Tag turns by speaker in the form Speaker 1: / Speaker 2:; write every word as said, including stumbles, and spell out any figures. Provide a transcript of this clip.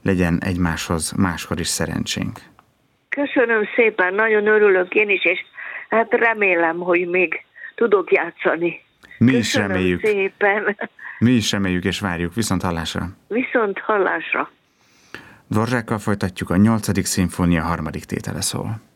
Speaker 1: legyen egymáshoz máskor is szerencsénk.
Speaker 2: Köszönöm szépen, nagyon örülök én is, és hát remélem, hogy még tudok játszani.
Speaker 1: Mi
Speaker 2: Köszönöm
Speaker 1: is reméljük.
Speaker 2: szépen.
Speaker 1: Mi is reméljük és várjuk. Viszont hallásra.
Speaker 2: Viszont hallásra.
Speaker 1: Dvořákkal folytatjuk, a nyolcadik szimfónia harmadik tétele szól.